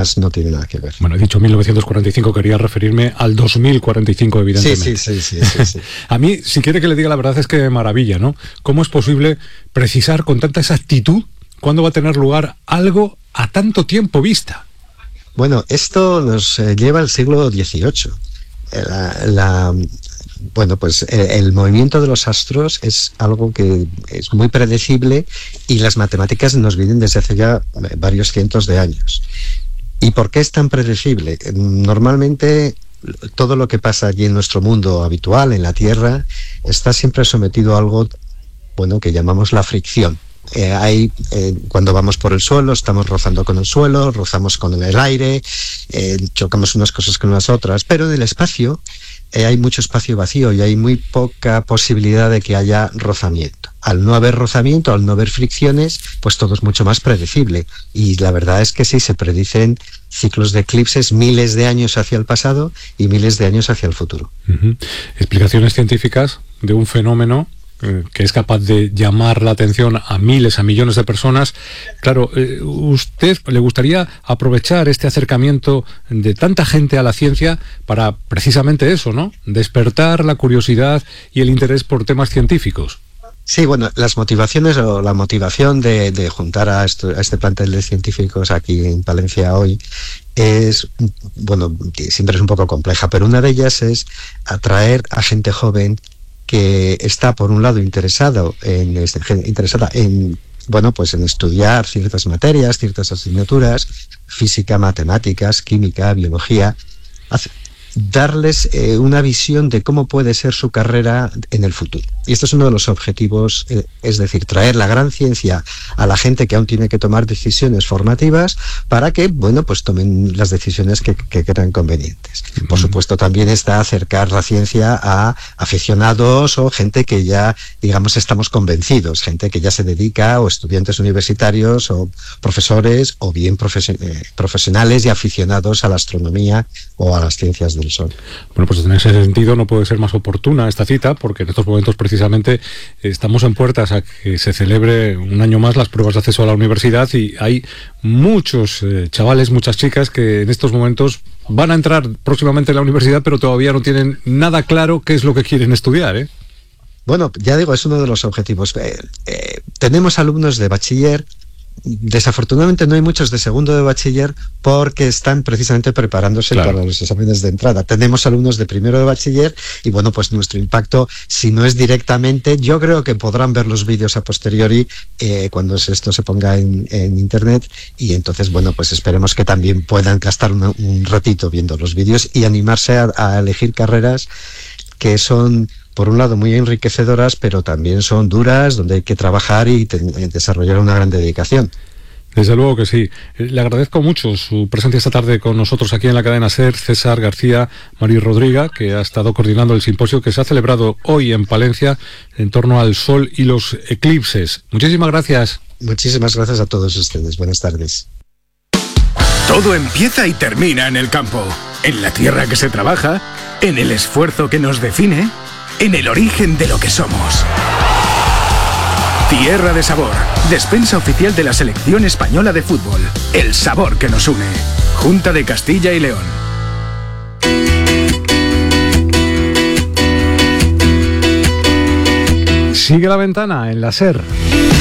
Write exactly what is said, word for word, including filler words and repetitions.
demás no tiene nada que ver. Bueno, he dicho mil novecientos cuarenta y cinco, quería referirme al dos mil cuarenta y cinco, evidentemente. Sí, sí, sí, sí, sí, sí. A mí, si quiere que le diga la verdad, es que me maravilla, ¿no? ¿Cómo es posible precisar con tanta exactitud cuándo va a tener lugar algo a tanto tiempo vista? Bueno, esto nos eh, lleva al siglo dieciocho. La, la, bueno, pues el, el movimiento de los astros es algo que es muy predecible y las matemáticas nos vienen desde hace ya varios cientos de años. ¿Y por qué es tan predecible? Normalmente todo lo que pasa allí en nuestro mundo habitual, en la Tierra, está siempre sometido a algo, bueno, que llamamos la fricción. Eh, hay, eh, cuando vamos por el suelo, estamos rozando con el suelo, rozamos con el aire, eh, chocamos unas cosas con las otras, pero en el espacio eh, hay mucho espacio vacío y hay muy poca posibilidad de que haya rozamiento. Al no haber rozamiento, al no haber fricciones, pues todo es mucho más predecible. Y la verdad es que sí, se predicen ciclos de eclipses miles de años hacia el pasado y miles de años hacia el futuro. Uh-huh. Explicaciones científicas de un fenómeno que es capaz de llamar la atención a miles, a millones de personas. Claro, eh, ¿usted le gustaría aprovechar este acercamiento de tanta gente a la ciencia para precisamente eso, ¿no? Despertar la curiosidad y el interés por temas científicos? Sí, bueno, las motivaciones o la motivación de, de juntar a, esto, a este plantel de científicos aquí en Palencia hoy es, bueno, siempre es un poco compleja, pero una de ellas es atraer a gente joven que está por un lado interesado en interesada en bueno pues en estudiar ciertas materias, ciertas asignaturas, física, matemáticas, química, biología, hace, darles eh, una visión de cómo puede ser su carrera en el futuro. Y este es uno de los objetivos, eh, es decir, traer la gran ciencia a la gente que aún tiene que tomar decisiones formativas para que, bueno, pues tomen las decisiones que, que crean convenientes. Uh-huh. Por supuesto, también está acercar la ciencia a aficionados o gente que ya, digamos, estamos convencidos, gente que ya se dedica, o estudiantes universitarios o profesores, o bien profes- eh, profesionales y aficionados a la astronomía o a las ciencias del Sol. Bueno, pues en ese sentido no puede ser más oportuna esta cita, porque en estos momentos precisamente estamos en puertas a que se celebre un año más las pruebas de acceso a la universidad y hay muchos eh, chavales, muchas chicas que en estos momentos van a entrar próximamente en la universidad, pero todavía no tienen nada claro qué es lo que quieren estudiar, ¿eh? Bueno, ya digo, es uno de los objetivos. Eh, eh, tenemos alumnos de bachiller. Desafortunadamente no hay muchos de segundo de bachiller porque están precisamente preparándose claro. para los exámenes de entrada. Tenemos alumnos de primero de bachiller y bueno, pues nuestro impacto, si no es directamente, yo creo que podrán ver los vídeos a posteriori eh, cuando esto se ponga en, en internet, y entonces bueno, pues esperemos que también puedan gastar un, un ratito viendo los vídeos y animarse a, a elegir carreras que son, por un lado, muy enriquecedoras, pero también son duras, donde hay que trabajar y te, desarrollar una gran dedicación. Desde luego que sí. Le agradezco mucho su presencia esta tarde con nosotros aquí en la cadena SER, César García Marí Rodríguez, que ha estado coordinando el simposio que se ha celebrado hoy en Palencia en torno al Sol y los eclipses. Muchísimas gracias. Muchísimas gracias a todos ustedes. Buenas tardes. Todo empieza y termina en el campo, en la tierra que se trabaja, en el esfuerzo que nos define, en el origen de lo que somos. Tierra de Sabor, despensa oficial de la selección española de fútbol. El sabor que nos une. Junta de Castilla y León. Sigue la ventana en la SER.